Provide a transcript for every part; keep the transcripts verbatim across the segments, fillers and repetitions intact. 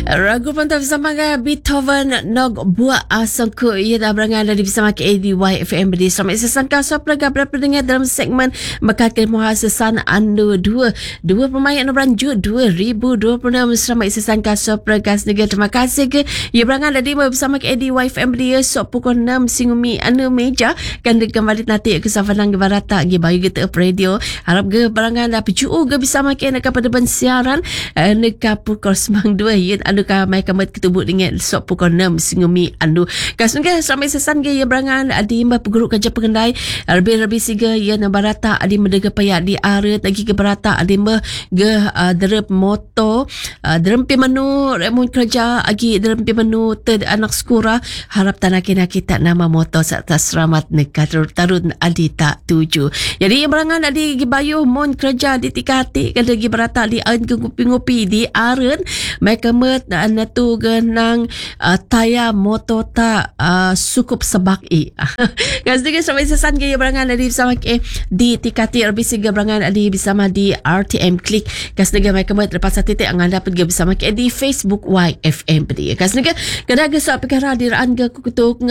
Ragu pantau bersama Beethoven Nog buat asangku ia dah berangan dari bersama K A D Y F M di Selamat Sesangka Sopraga berapa dengar dalam segmen Mekakil Muhasasan Anu dua dua pemain anu beranjuk dua ribu dua puluh enam Selamat Sesangka Sopraga Negara. Terima kasih ke ia berangan dari bersama K A D Y F M di esok pukul enam singumi anu meja kan kembali nanti ke Savanang Barata gi bayu kita radio harap ke berangan dah picu ke bisa makin nak pada siaran nak pukul sembilan dua ya anu ka mai kamat ketubuk dengan esok pukul enam singumi anu kasungke Selamat Sesan ge ia berangan adi mbah peguruk kerja pengendai lebih-lebih siga ia na barata adi mendega payak di aret lagi ke barata adi mbah ge uh, derep moto uh, derempi menu remun kerja agi derempi menu te anak skura harap tanaki kita nama moto serta selamat nekat tarun adi tak tuju jadi ia berangan adi gi bayu mon kerja di tikati kada gi barata di an ke ngopi-ngopi di aret mai kemet na tu genang uh, taya moto ta uh, sukup sebak i kas dengan sampai sesan ge berangan dari bersama ke di tikati lebih siga berangan adi bersama di R T M Click kas dengan mai kemet lepas titik angan dapat ge bersama ke di Facebook Y F M pedi kas dengan kada ge so perkara diraan ge kutuk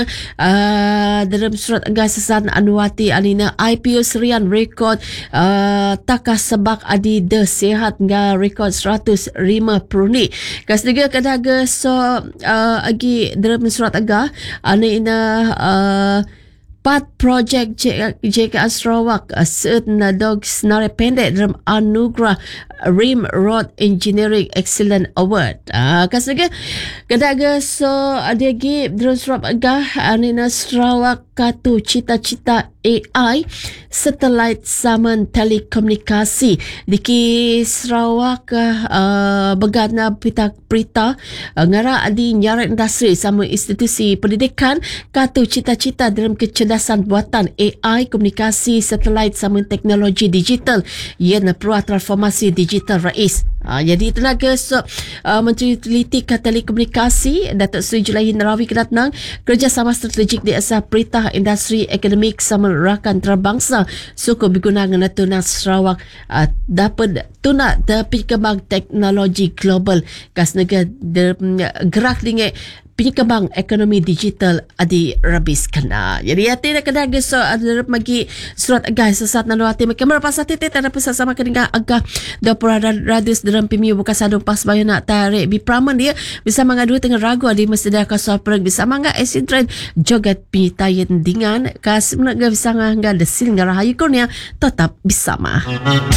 uh, dalam surat angga sesan anuati alina I P O serian rekod uh, takas sebak adi de sehat nga rekod seratus lima puluh ni kas dengan kada ge so uh, agi dalam surat agak ane ina uh, Pat projek J K A Sarawak set na dog senara pendek dalam anugerah Rim Road Engineering Excellent Award. Ah, kas lagi kadaga so ada lagi dalam surat agak ane na Sarawak katu cita-cita A I Satellite Saman Telekomunikasi diki Sarawak uh, begana berita-berita uh, ngara adi nyarat industri sama institusi pendidikan katu cita-cita dalam kecerdasan buatan A I komunikasi satelit sama teknologi digital ia na peruah transformasi digital rais. Uh, jadi tenaga so, uh, Menteri Teliti Telekomunikasi Datuk Seri Julaihin Narawi kedatang kerjasama strategik di asas perintah industri akademik sama rakan terbangsa suku berguna dengan tunang Sarawak uh, dapat tunak tapi kembang teknologi global kas negara gerak dengan penyekembang ekonomi digital adi rabis kena. Jadi hati nak kena agak so ada bagi surat agak sesat nanu hati mereka merapasa titik tak dapat sama kena agak dapur radius dalam pemiu bukan sadung pas bayu nak tarik bi praman dia bisa mengadu tengah ragu adi mesti dah kasar perang bisa mangga esin trend joget pitayen dengan kas nak bisa ngangga desil ngarahayu kurnia tetap bisa mah.